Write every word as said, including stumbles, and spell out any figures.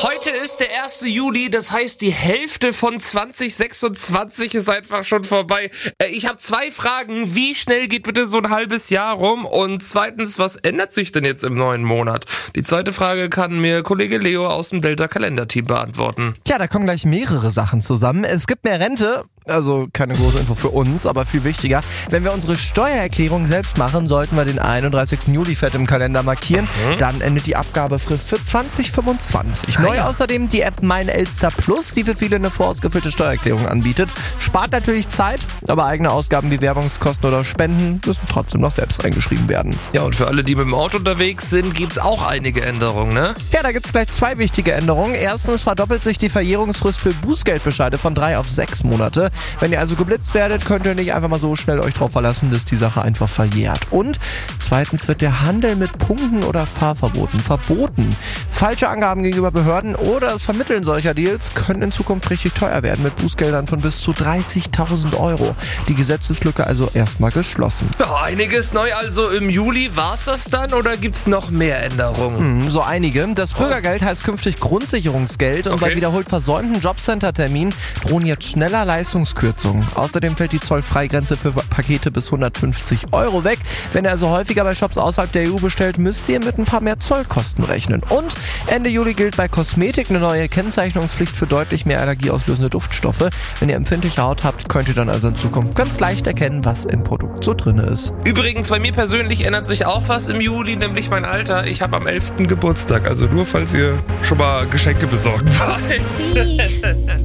Heute ist der erste Juli, das heißt, die Hälfte von zwanzig sechsundzwanzig ist einfach schon vorbei. Äh, ich habe zwei Fragen. Wie schnell geht bitte so ein halbes Jahr rum? Und zweitens, was ändert sich denn jetzt im neuen Monat? Die zweite Frage kann mir Kollege Leo aus dem Delta-Kalender-Team beantworten. Tja, da kommen gleich mehrere Sachen zusammen. Es gibt mehr Rente. Also keine große Info für uns, aber viel wichtiger. Wenn wir unsere Steuererklärung selbst machen, sollten wir den einunddreißigsten Juli fett im Kalender markieren. Mhm. Dann endet die Abgabefrist für zwanzig fünfundzwanzig. Ah, Neu ja. außerdem die App Mein Elster Plus, die für viele eine vorausgefüllte Steuererklärung anbietet. Spart natürlich Zeit, aber eigene Ausgaben wie Werbungskosten oder Spenden müssen trotzdem noch selbst reingeschrieben werden. Ja, und für alle, die mit dem Auto unterwegs sind, gibt's auch einige Änderungen, ne? Ja, da gibt's gleich zwei wichtige Änderungen. Erstens verdoppelt sich die Verjährungsfrist für Bußgeldbescheide von drei auf sechs Monate. Wenn ihr also geblitzt werdet, könnt ihr nicht einfach mal so schnell euch drauf verlassen, dass die Sache einfach verjährt. Und zweitens wird der Handel mit Punkten oder Fahrverboten verboten. Falsche Angaben gegenüber Behörden oder das Vermitteln solcher Deals können in Zukunft richtig teuer werden mit Bußgeldern von bis zu dreißigtausend Euro. Die Gesetzeslücke also erstmal geschlossen. Ja, einiges neu also im Juli. War's das dann oder gibt's noch mehr Änderungen? Hm, so einige. Das Bürgergeld heißt künftig Grundsicherungsgeld und Okay. bei wiederholt versäumten Jobcenter-Terminen drohen jetzt schneller Leistungskürzungen. Außerdem fällt die Zollfreigrenze für Pakete bis hundertfünfzig Euro weg. Wenn ihr also häufiger bei Shops außerhalb der E U bestellt, müsst ihr mit ein paar mehr Zollkosten rechnen. Und Ende Juli gilt bei Kosmetik eine neue Kennzeichnungspflicht für deutlich mehr allergieauslösende Duftstoffe. Wenn ihr empfindliche Haut habt, könnt ihr dann also in Zukunft ganz leicht erkennen, was im Produkt so drin ist. Übrigens, bei mir persönlich ändert sich auch was im Juli, nämlich mein Alter. Ich habe am elften Geburtstag, also nur falls ihr schon mal Geschenke besorgen wollt.